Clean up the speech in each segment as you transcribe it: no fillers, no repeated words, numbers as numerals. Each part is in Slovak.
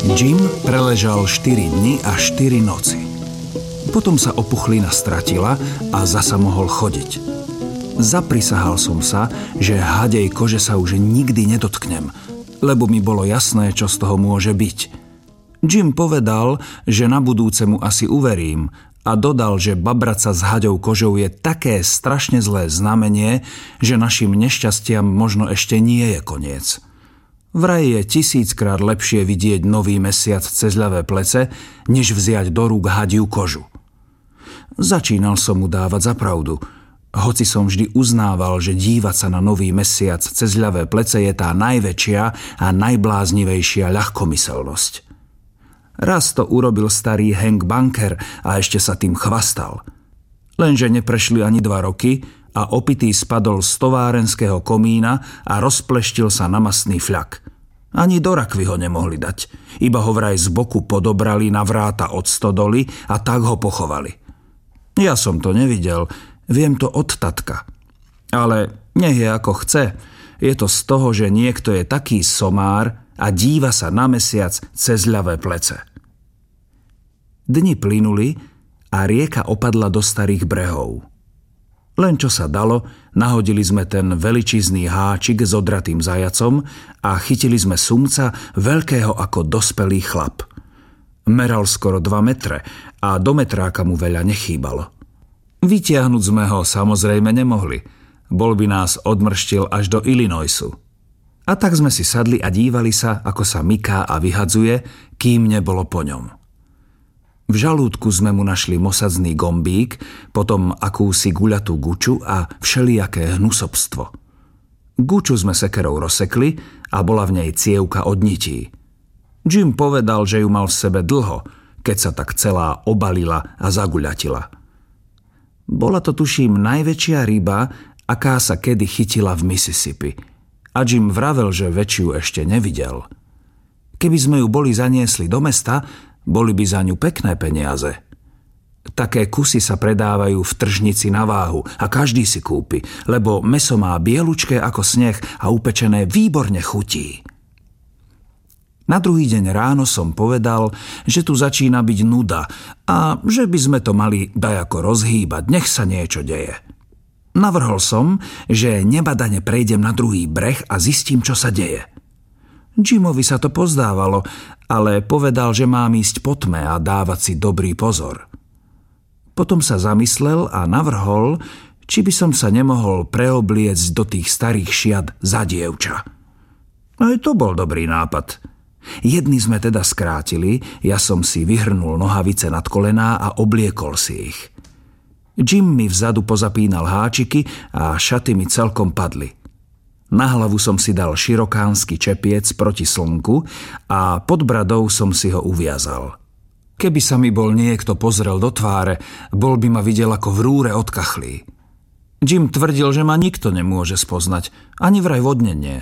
Jim preležal 4 dni a 4 noci. Potom sa opuchlina stratila a zasa mohol chodiť. Zaprisahal som sa, že hadej kože sa už nikdy nedotknem, lebo mi bolo jasné, čo z toho môže byť. Jim povedal, že na budúce mu asi uverím a dodal, že babrať sa s haďou kožou je také strašne zlé znamenie, že našim nešťastiam možno ešte nie je koniec. Vraj je 1000-krát lepšie vidieť nový mesiac cez ľavé plece, než vziať do rúk hadiu kožu. Začínal som mu dávať za pravdu, hoci som vždy uznával, že dívať sa na nový mesiac cez ľavé plece je tá najväčšia a najbláznivejšia ľahkomyselnosť. Raz to urobil starý Hank Bunker a ešte sa tým chvastal. Lenže neprešli ani 2 roky a opitý spadol z továrenského komína a rozpleštil sa na mastný fľak. Ani do rakvy ho nemohli dať, iba ho vraj z boku podobrali na vráta od stodoly a tak ho pochovali. Ja som to nevidel, viem to od tatka. Ale nech je ako chce, je to z toho, že niekto je taký somár a díva sa na mesiac cez ľavé plece. Dni plynuli a rieka opadla do starých brehov. Len čo sa dalo, nahodili sme ten veličizný háčik s odratým zajacom a chytili sme sumca veľkého ako dospelý chlap. Meral skoro 2 metre a do metráka mu veľa nechýbalo. Vytiahnuť sme ho samozrejme nemohli. Bol by nás odmrštil až do Illinoisu. A tak sme si sadli a dívali sa, ako sa myká a vyhadzuje, kým nebolo po ňom. V žalúdku sme mu našli mosadzný gombík, potom akúsi guľatú guču a všelijaké hnusobstvo. Guču sme sekerou rozsekli a bola v nej cievka od nití. Jim povedal, že ju mal v sebe dlho, keď sa tak celá obalila a zaguľatila. Bola to tuším najväčšia ryba, aká sa kedy chytila v Mississippi. A Jim vravel, že väčšiu ešte nevidel. Keby sme ju boli zaniesli do mesta, boli by za ňu pekné peniaze. Také kusy sa predávajú v tržnici na váhu a každý si kúpi, lebo mäso má bielučké ako sneh a upečené výborne chutí. Na druhý deň ráno som povedal, že tu začína byť nuda a že by sme to mali dajako rozhýbať, nech sa niečo deje. Navrhol som, že nebadane prejdem na druhý breh a zistím, čo sa deje. Jimovi sa to pozdávalo, ale povedal, že mám ísť po tme a dávať si dobrý pozor. Potom sa zamyslel a navrhol, či by som sa nemohol preobliecť do tých starých šiat za dievča. Aj to bol dobrý nápad. Jedny sme teda skrátili, ja som si vyhrnul nohavice nad kolená a obliekol si ich. Jim mi vzadu pozapínal háčiky a šaty mi celkom padli. Na hlavu som si dal širokánsky čepiec proti slnku a pod bradou som si ho uviazal. Keby sa mi bol niekto pozrel do tváre, bol by ma videl ako v rúre od kachlí. Jim tvrdil, že ma nikto nemôže spoznať, ani vraj vodne nie.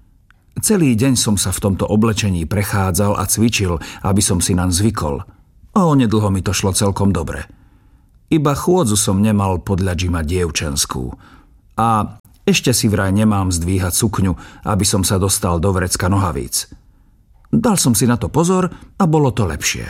Celý deň som sa v tomto oblečení prechádzal a cvičil, aby som si naň zvykol. A onedlho mi to šlo celkom dobre. Iba chôdzu som nemal podľa Jima dievčenskú. A ešte si vraj nemám zdvíhať sukňu, aby som sa dostal do vrecka nohavíc. Dal som si na to pozor a bolo to lepšie.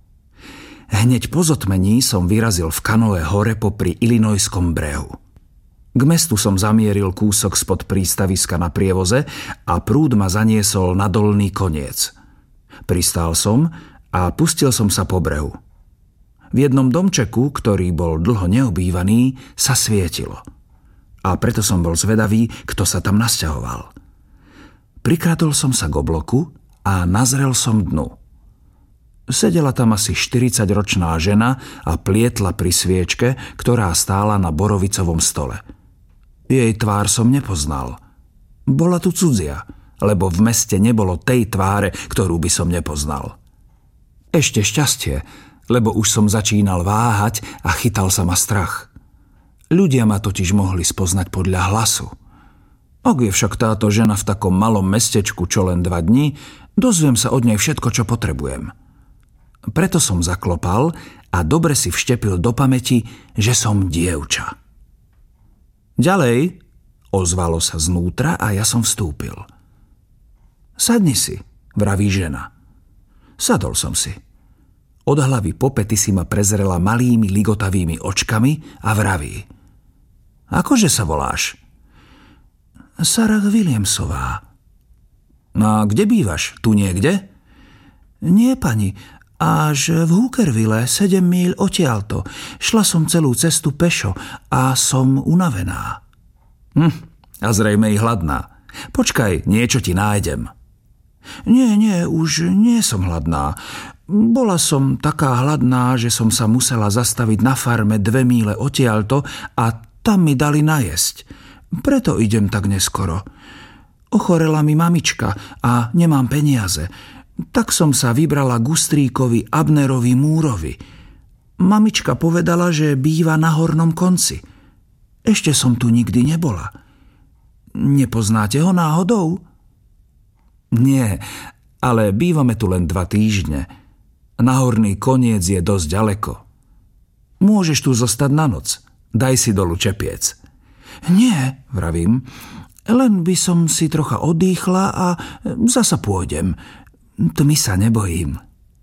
Hneď po zotmení som vyrazil v kanoe hore popri Illinoiskom brehu. K mestu som zamieril kúsok spod prístaviska na prievoze a prúd ma zaniesol na dolný koniec. Pristál som a pustil som sa po brehu. V jednom domčeku, ktorý bol dlho neobývaný, sa svietilo. A preto som bol zvedavý, kto sa tam nasťahoval. Prikradol som sa k obloku a nazrel som dnu. Sedela tam asi 40-ročná žena a plietla pri sviečke, ktorá stála na borovicovom stole. Jej tvár som nepoznal. Bola tu cudzia, lebo v meste nebolo tej tváre, ktorú by som nepoznal. Ešte šťastie, lebo už som začínal váhať a chytal sa ma strach. Ľudia ma totiž mohli spoznať podľa hlasu. Ak je však táto žena v takom malom mestečku čo len 2 dni, dozviem sa od nej všetko, čo potrebujem. Preto som zaklopal a dobre si vštepil do pamäti, že som dievča. Ďalej, ozvalo sa znútra a ja som vstúpil. Sadni si, vraví žena. Sadol som si. Od hlavy po pety si ma prezrela malými ligotavými očkami a vraví: Akože sa voláš? Sarah Williamsová. A kde bývaš? Tu niekde? Nie, pani. Až v Hookerville, 7 míľ odtiaľto. Šla som celú cestu pešo a som unavená. A zrejme i hladná. Počkaj, niečo ti nájdem. Nie, už nie som hladná. Bola som taká hladná, že som sa musela zastaviť na farme 2 míle odtiaľto a tam mi dali najesť. Preto idem tak neskoro. Ochorela mi mamička a nemám peniaze. Tak som sa vybrala k Ustríkovi Abnerovi Múrovi. Mamička povedala, že býva na hornom konci. Ešte som tu nikdy nebola. Nepoznáte ho náhodou? Nie, ale bývame tu len 2 týždne. Na horný koniec je dosť ďaleko. Môžeš tu zostať na noc. Daj si dolu čepiec. Nie, vravím, len by som si trocha odýchla a zasa pôjdem. Tmy sa nebojím.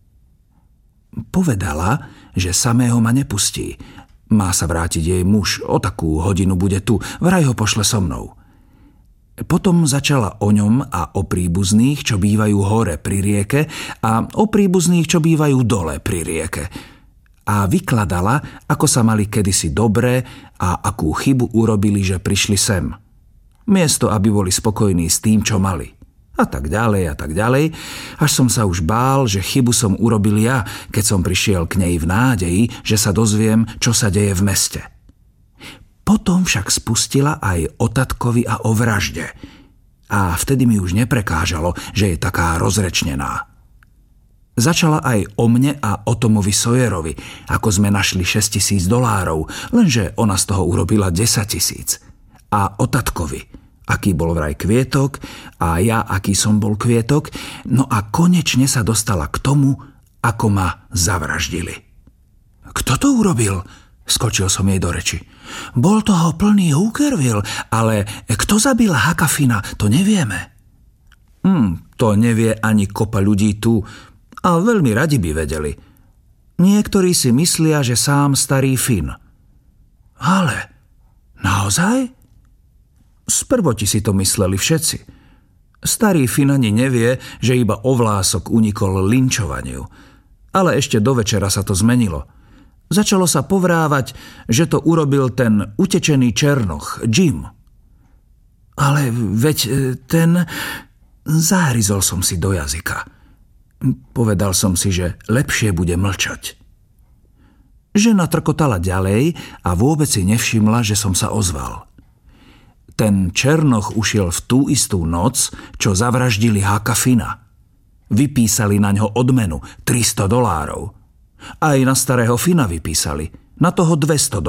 Povedala, že samého ma nepustí. Má sa vrátiť jej muž, o takú hodinu bude tu, vraj ho pošle so mnou. Potom začala o ňom a o príbuzných, čo bývajú hore pri rieke, a o príbuzných, čo bývajú dole pri rieke. A vykladala, ako sa mali kedysi dobré a akú chybu urobili, že prišli sem. Miesto, aby boli spokojní s tým, čo mali. A tak ďalej, až som sa už bál, že chybu som urobil ja, keď som prišiel k nej v nádeji, že sa dozviem, čo sa deje v meste. Potom však spustila aj o tatkovi a o vražde. A vtedy mi už neprekážalo, že je taká rozrečnená. Začala aj o mne a o Tomovi Sawyerovi, ako sme našli $6,000, lenže ona z toho urobila 10,000. A o tatkovi, aký bol vraj Kvietok a ja, aký som bol Kvietok, no a konečne sa dostala k tomu, ako ma zavraždili. Kto to urobil? Skočil som jej do reči. Bol toho plný Hookerville, ale kto zabil Hucka Finna, to nevieme. To nevie ani kopa ľudí tu a veľmi radi by vedeli. Niektorí si myslia, že sám starý Finn. Ale naozaj? Sprvoti si to mysleli všetci. Starý Finn ani nevie, že iba o vlások unikol linčovaniu. Ale ešte do večera sa to zmenilo. Začalo sa povrávať, že to urobil ten utečený černoch, Jim. Ale veď ten... Zahryzol som si do jazyka. Povedal som si, že lepšie bude mlčať. Žena trkotala ďalej a vôbec si nevšimla, že som sa ozval. Ten černoch ušiel v tú istú noc, čo zavraždili Hucka Finna. Vypísali na ňo odmenu $300. Aj na starého Finna vypísali, na toho $200.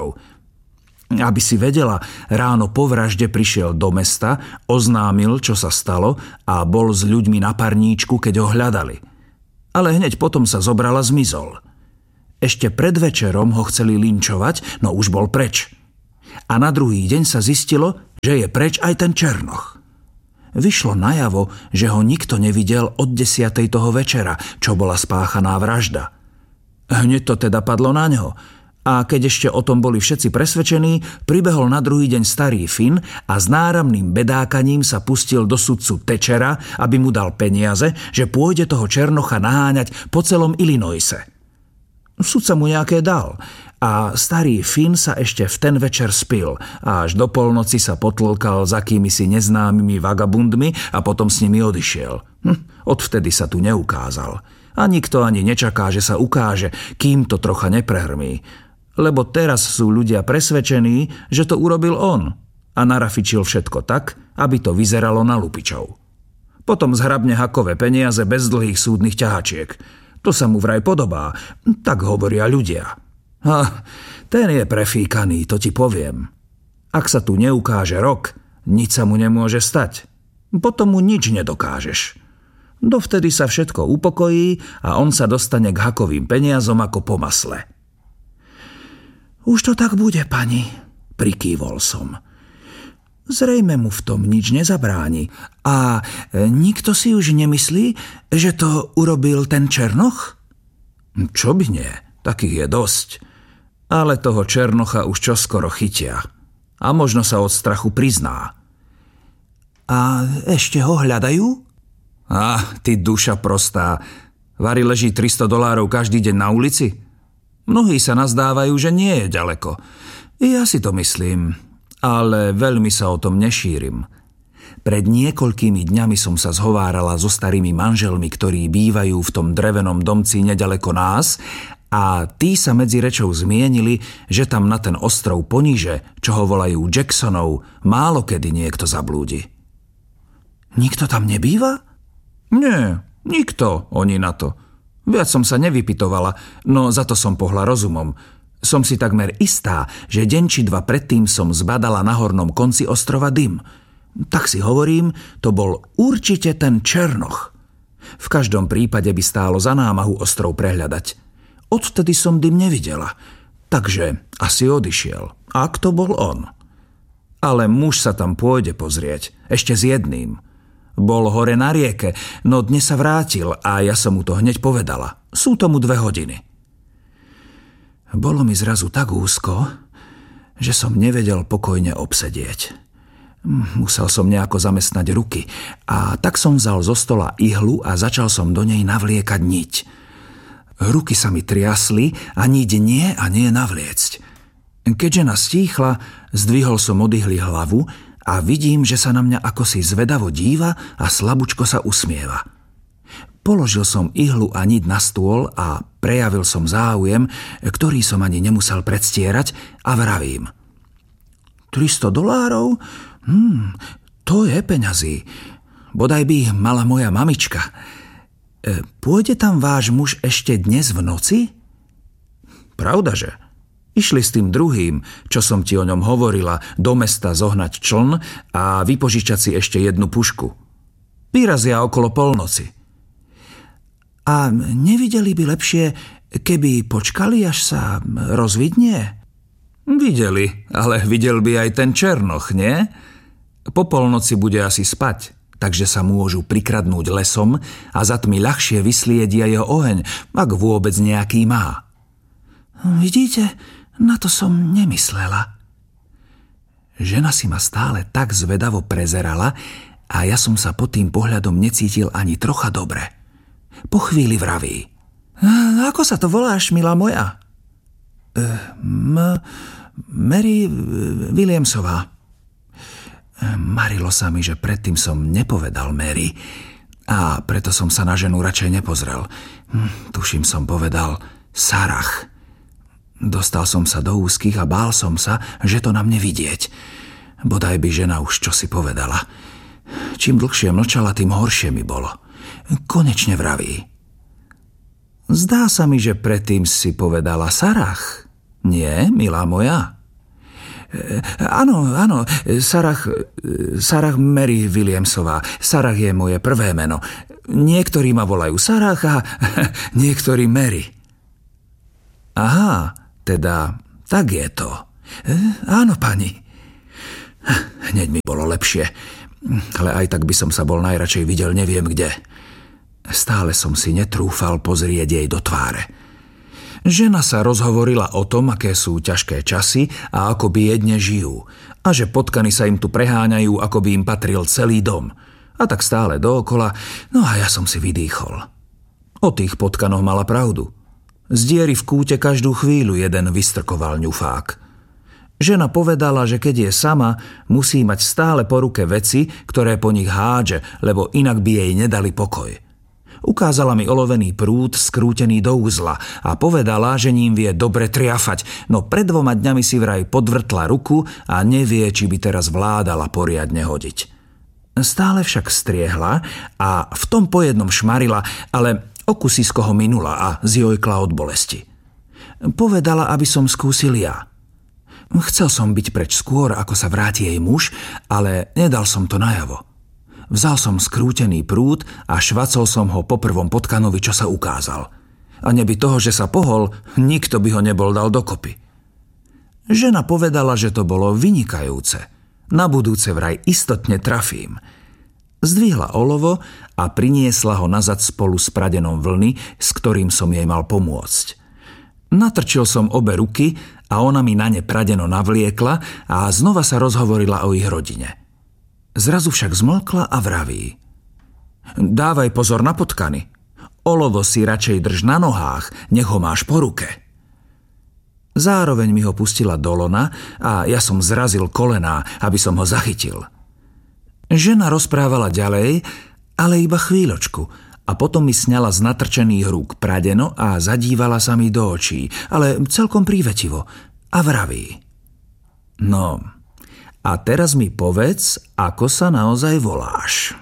Aby si vedela, ráno po vražde prišiel do mesta, oznámil, čo sa stalo a bol s ľuďmi na parníčku, keď ho hľadali. Ale hneď potom sa zobral a zmizol. Ešte pred večerom ho chceli linčovať, no už bol preč. A na druhý deň sa zistilo, že je preč aj ten černoch. Vyšlo najavo, že ho nikto nevidel od 10:00 toho večera, čo bola spáchaná vražda. Hneď to teda padlo na ňo. A keď ešte o tom boli všetci presvedčení, pribehol na druhý deň starý Finn a s náramným bedákaním sa pustil do sudcu Thatchera, aby mu dal peniaze, že pôjde toho černocha naháňať po celom Illinoise. Sudca mu nejaké dal a starý Finn sa ešte v ten večer spil a až do polnoci sa potlkal s akýmisi neznámymi vagabundmi a potom s nimi odišiel. Odvtedy sa tu neukázal. A nikto ani nečaká, že sa ukáže, kým to trocha neprehrmí. Lebo teraz sú ľudia presvedčení, že to urobil on a narafičil všetko tak, aby to vyzeralo na lupičov. Potom zhrabne Huckové peniaze bez dlhých súdnych ťahačiek. To sa mu vraj podobá, tak hovoria ľudia. A ten je prefíkaný, to ti poviem. Ak sa tu neukáže rok, nič sa mu nemôže stať. Potom mu nič nedokážeš. Dovtedy sa všetko upokojí a on sa dostane k Huckovým peniazom ako po masle. Už to tak bude, pani, prikývol som. Zrejme mu v tom nič nezabráni. A nikto si už nemyslí, že to urobil ten Černoch? Čo by nie, takých je dosť. Ale toho Černocha už čoskoro chytia. A možno sa od strachu prizná. A ešte ho hľadajú? Ty duša prostá. Vary leží $300 každý deň na ulici? Mnohí sa nazdávajú, že nie je ďaleko. Ja si to myslím, ale veľmi sa o tom nešírim. Pred niekoľkými dňami som sa zhovárala so starými manželmi, ktorí bývajú v tom drevenom domci nedaleko nás, a tí sa medzi rečou zmienili, že tam na ten ostrov poniže, čo ho volajú Jacksonov, málo kedy niekto zablúdi. Nikto tam nebýva? Nie, nikto, oni na to. Viac som sa nevypytovala, no za to som pohla rozumom. Som si takmer istá, že deň či dva predtým som zbadala na hornom konci ostrova dym. Tak si hovorím, to bol určite ten Černoch. V každom prípade by stálo za námahu ostrov prehľadať. Odtedy som dym nevidela, takže asi odišiel, ak to bol on. Ale muž sa tam pôjde pozrieť, ešte s jedným. Bol hore na rieke, no dnes sa vrátil a ja som mu to hneď povedala. Sú tomu 2 hodiny. Bolo mi zrazu tak úzko, že som nevedel pokojne obsedieť. Musel som nejako zamestnať ruky a tak som vzal zo stola ihlu a začal som do nej navliekať niť. Ruky sa mi triasli a niť nie a nie navliecť. Keď žena stíchla, zdvihol som od ihly hlavu a vidím, že sa na mňa akosi zvedavo díva a slabúčko sa usmieva. Položil som ihlu a niť na stôl a prejavil som záujem, ktorý som ani nemusel predstierať, a vravím. $300? To je peňazí. Bodaj by ich mala moja mamička. Pôjde tam váš muž ešte dnes v noci? Pravdaže. Išli s tým druhým, čo som ti o ňom hovorila, do mesta zohnať čln a vypožičať si ešte 1 pušku. Vyrazia okolo polnoci. A nevideli by lepšie, keby počkali, až sa rozvidnie? Videli, ale videl by aj ten Černoch, nie? Po polnoci bude asi spať, takže sa môžu prikradnúť lesom a za tmy ľahšie vysliedia jeho oheň, ak vôbec nejaký má. Vidíte, na to som nemyslela. Žena si ma stále tak zvedavo prezerala a ja som sa pod tým pohľadom necítil ani trocha dobre. Po chvíli vraví. Ako sa to voláš, milá moja? Mary Williamsová. Marilo sa mi, že predtým som nepovedal Mary a preto som sa na ženu radšej nepozrel. Tuším, som povedal Sarah. Dostal som sa do úzkých a bál som sa, že to na mne vidieť. Bodaj by žena už čosi povedala. Čím dlhšie mlčala, tým horšie mi bolo. Konečne vraví. Zdá sa mi, že predtým si povedala Sarah. Nie, milá moja? Áno, Sarah Mary Williamsová. Sarah je moje prvé meno. Niektorí ma volajú Sarah a niektorí Mary. Aha, teda tak je to. Áno, pani. Hneď mi bolo lepšie, ale aj tak by som sa bol najradšej videl neviem kde. Stále som si netrúfal pozrieť jej do tváre. Žena sa rozhovorila o tom, aké sú ťažké časy a ako biedne žijú a že potkany sa im tu preháňajú, ako by im patril celý dom. A tak stále dookola, no a ja som si vydýchol. O tých potkanoch mala pravdu. Z diery v kúte každú chvíľu jeden vystrkoval ňufák. Žena povedala, že keď je sama, musí mať stále po ruke veci, ktoré po nich hádže, lebo inak by jej nedali pokoj. Ukázala mi olovený prút skrútený do úzla a povedala, že ním vie dobre triafať, no pred 2 dňami si vraj podvrtla ruku a nevie, či by teraz vládala poriadne hodiť. Stále však striehla a v tom po jednom šmarila, ale o kusisko ho minula a zjojkla od bolesti. Povedala, aby som skúsil ja. Chcel som byť preč skôr, ako sa vráti jej muž, ale nedal som to najavo. Vzal som skrútený prút a švacol som ho po prvom potkanovi, čo sa ukázal. A neby toho, že sa pohol, nikto by ho nebol dal dokopy. Žena povedala, že to bolo vynikajúce. Na budúce vraj istotne trafím. Zdvihla olovo a priniesla ho nazad spolu s pradenom vlny, s ktorým som jej mal pomôcť. Natrčil som obe ruky a ona mi na ne pradeno navliekla a znova sa rozhovorila o ich rodine. Zrazu však zmlkla a vraví: Dávaj pozor na potkany. Olovo si radšej drž na nohách, nech ho máš po ruke. Zároveň mi ho pustila do lona a ja som zrazil kolená, aby som ho zachytil. Žena rozprávala ďalej, ale iba chvíľočku a potom mi sňala z natrčených rúk pradeno a zadívala sa mi do očí, ale celkom prívetivo a vraví: No, a teraz mi povedz, ako sa naozaj voláš.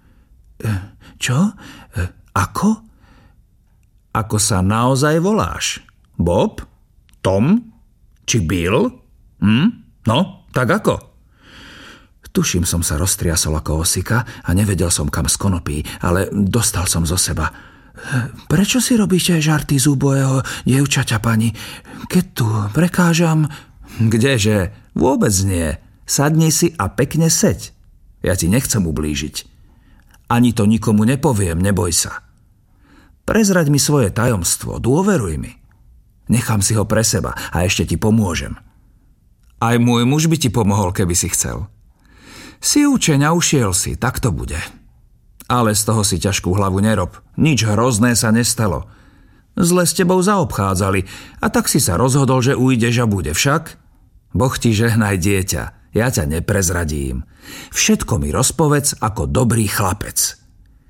Čo? Ako? Ako sa naozaj voláš? Bob? Tom? Či Bill? No, tak ako? Tuším, som sa roztriasol ako osika a nevedel som, kam skonopí, ale dostal som zo seba: Prečo si robíte žarty z úbojeho dievčaťa, pani? Keď tu prekážam... Kdeže? Vôbec nie. Sadni si a pekne seď. Ja ti nechcem ublížiť. Ani to nikomu nepoviem, neboj sa. Prezraď mi svoje tajomstvo, dôveruj mi. Nechám si ho pre seba a ešte ti pomôžem. Aj môj muž by ti pomohol, keby si chcel. Si učeň a ušiel si, tak to bude. Ale z toho si ťažkú hlavu nerob. Nič hrozné sa nestalo. Zle s tebou zaobchádzali a tak si sa rozhodol, že ujdeš a bude však. Boh ti žehnaj, dieťa, ja ťa neprezradím. Všetko mi rozpovedz ako dobrý chlapec.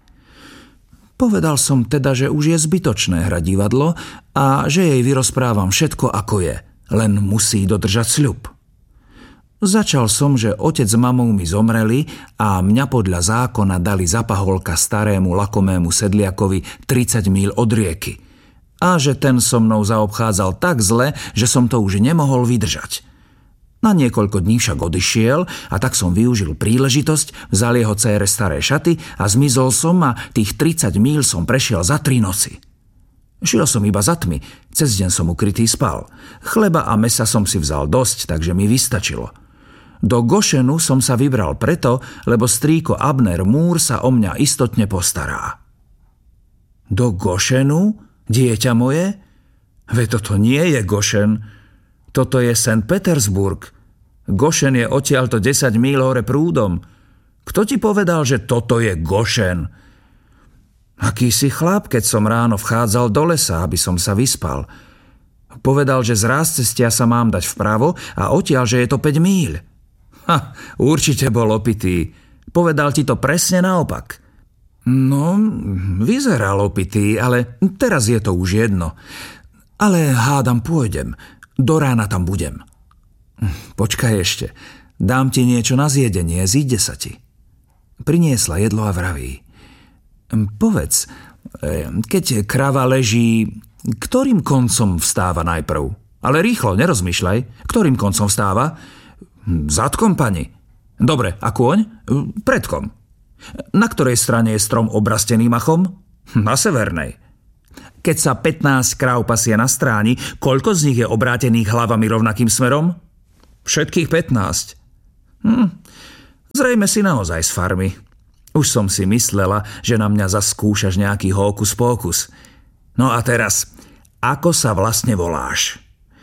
Povedal som teda, že už je zbytočné hrať divadlo a že jej vyrozprávam všetko ako je, len musí dodržať sľub. Začal som, že otec s mamou mi zomreli a mňa podľa zákona dali za paholka starému lakomému sedliakovi 30 míľ od rieky a že ten so mnou zaobchádzal tak zle, že som to už nemohol vydržať. Na niekoľko dní však odišiel a tak som využil príležitosť, vzal jeho dcére staré šaty a zmizol som a tých 30 míľ som prešiel za 3 noci. Šiel som iba za tmy, cez deň som ukrytý spal. Chleba a mesa som si vzal dosť, takže mi vystačilo. Do Gošenu som sa vybral preto, lebo strýko Abner Moore sa o mňa istotne postará. Do Gošenu? Dieťa moje? Veď toto nie je Gošen. Toto je St. Petersburg. Gošen je odtiaľto 10 míľ hore prúdom. Kto ti povedal, že toto je Gošen? Aký si chlap, keď som ráno vchádzal do lesa, aby som sa vyspal. Povedal, že z rázcestia sa mám dať vpravo a odtiaľ, že je to 5 míľ. Určite bol opitý. Povedal ti to presne naopak. No, vyzeral opitý, ale teraz je to už jedno. Ale hádam pôjdem. Do rána tam budem. Počkaj ešte. Dám ti niečo na zjedenie, zíde sa ti. Priniesla jedlo a vraví: Povedz, keď krava leží, ktorým koncom vstáva najprv? Ale rýchlo, nerozmýšľaj. Ktorým koncom vstáva? Zadkom, pani. Dobre, a kôň? Predkom. Na ktorej strane je strom obrastený machom? Na severnej. Keď sa 15 kráv pasie na stráni, koľko z nich je obrátených hlavami rovnakým smerom? Všetkých 15. Zrejme si naozaj z farmy. Už som si myslela, že na mňa zaskúšaš nejaký hókus pókus. No a teraz, ako sa vlastne voláš?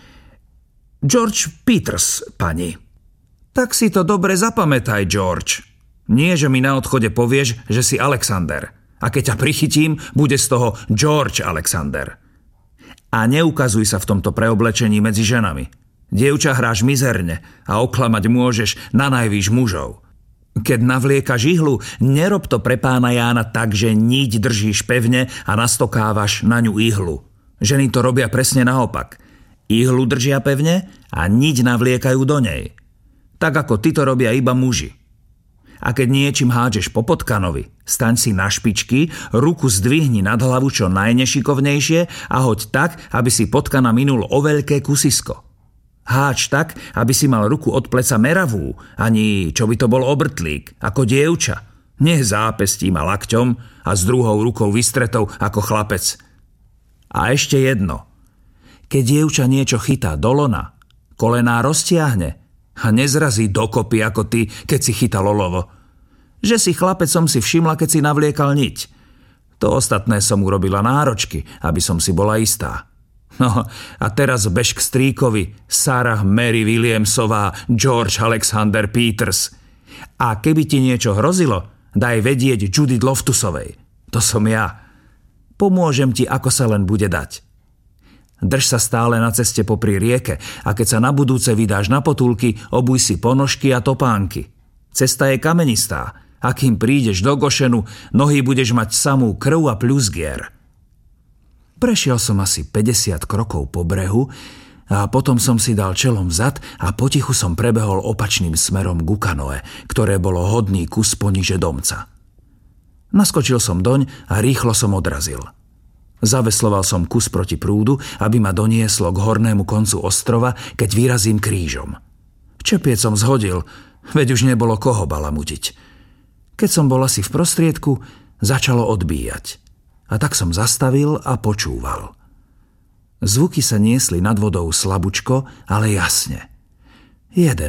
George Peters, pani. Tak si to dobre zapamätaj, George. Nie, že mi na odchode povieš, že si Alexander. A keď ťa prichytím, bude z toho George Alexander. A neukazuj sa v tomto preoblečení medzi ženami. Dievča, hráš mizerne a oklamať môžeš na najvýš mužov. Keď navliekaš ihlu, nerob to pre pána Jána tak, že niť držíš pevne a nastokávaš na ňu ihlu. Ženy to robia presne naopak. Ihlu držia pevne a niť navliekajú do nej. Tak ako ty to robia iba muži. A keď niečím hádžeš po potkanovi, staň si na špičky, ruku zdvihni nad hlavu čo najnešikovnejšie a hoď tak, aby si potkana minul o veľké kusisko. Háč tak, aby si mal ruku od pleca meravú, ani čo by to bol obrtlík, ako dievča. Nie zápestím a lakťom a s druhou rukou vystretou ako chlapec. A ešte jedno. Keď dievča niečo chytá do lona, kolená roztiahne A nezrazí dokopy ako ty, keď si chytal olovo. Že si chlapec som si všimla, keď si navliekal niť. To ostatné som urobila náročky, aby som si bola istá. No a teraz bež k strýkovi, Sarah Mary Williamsová, George Alexander Peters. A keby ti niečo hrozilo, daj vedieť Judith Loftusovej. To som ja. Pomôžem ti, ako sa len bude dať. Drž sa stále na ceste popri rieke a keď sa na budúce vydáš na potulky, obuj si ponožky a topánky. Cesta je kamenistá. A kým prídeš do Gošenu, nohy budeš mať samú krv a pľuzgier. Prešiel som asi 50 krokov po brehu a potom som si dal čelom vzad a potichu som prebehol opačným smerom ku kanoe, ktoré bolo hodný kus poniže domca. Naskočil som doň a rýchlo som odrazil. Zavesloval som kus proti prúdu, aby ma donieslo k hornému koncu ostrova, keď vyrazím krížom. Čepiec som zhodil, veď už nebolo koho balamutiť. Keď som bol asi v prostriedku, začalo odbíjať. A tak som zastavil a počúval. Zvuky sa niesli nad vodou slabučko, ale jasne. 11.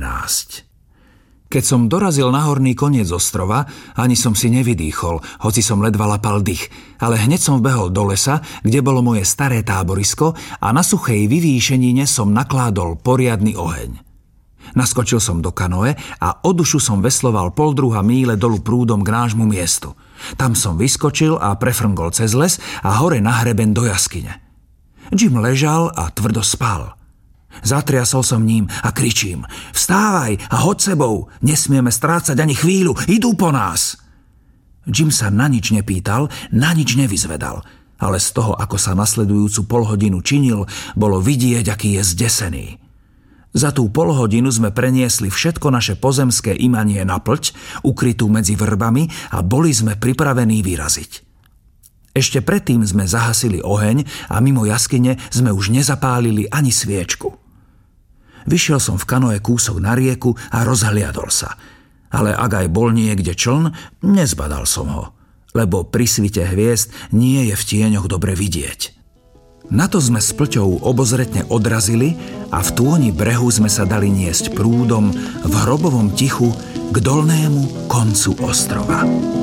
Keď som dorazil na horný koniec ostrova, ani som si nevydýchol, hoci som ledva lapal dych, ale hneď som vbehol do lesa, kde bolo moje staré táborisko a na suchej vyvýšenine som nakládol poriadny oheň. Naskočil som do kanoe a od dušu som vesloval 0,5 míle dolu prúdom k nášmu miestu. Tam som vyskočil a prefrngol cez les a hore na hreben do jaskyne. Jim ležal a tvrdo spal. Zatriasol som ním a kričím: Vstávaj a hoď sebou, nesmieme strácať ani chvíľu, idú po nás. Jim sa na nič nepýtal, na nič nevyzvedal, ale z toho, ako sa nasledujúcu polhodinu činil, bolo vidieť, aký je zdesený. Za tú polhodinu sme preniesli všetko naše pozemské imanie na pľť, ukrytú medzi vrbami a boli sme pripravení vyraziť. Ešte predtým sme zahasili oheň a mimo jaskyne sme už nezapálili ani sviečku. Vyšiel som v kanoe kúsok na rieku a rozhliadol sa. Ale ak aj bol niekde čln, nezbadal som ho, lebo pri svite hviezd nie je v tieňoch dobre vidieť. Na to sme s pľťou obozretne odrazili a v tôni brehu sme sa dali niesť prúdom v hrobovom tichu k dolnému koncu ostrova.